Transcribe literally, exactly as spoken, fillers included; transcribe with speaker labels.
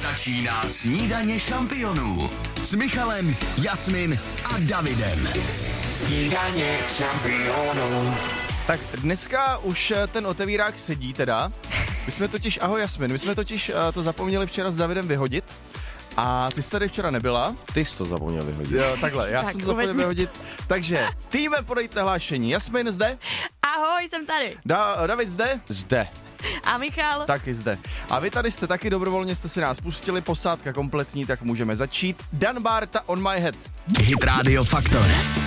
Speaker 1: Začíná snídaně šampionů s Michalem, Jasmin a Davidem.
Speaker 2: Snídaně šampionů.
Speaker 3: Tak dneska už ten otevírák sedí teda. My jsme totiž, ahoj Jasmin, my jsme totiž uh, to zapomněli včera s Davidem vyhodit. A ty jsi tady včera nebyla.
Speaker 4: Ty jsi to zapomněl vyhodit.
Speaker 3: Jo, takhle, já
Speaker 5: Tak,
Speaker 3: jsem to zapomněl vyhodit. Takže týme, podejte hlášení. Jasmin zde.
Speaker 5: Ahoj, jsem tady.
Speaker 3: Da, David zde.
Speaker 4: Zde.
Speaker 5: A Michal?
Speaker 3: Taky zde. A vy tady jste taky, dobrovolně jste si nás pustili, posádka kompletní, tak můžeme začít. Dan Barta on my head.
Speaker 1: Hit Radio Faktor.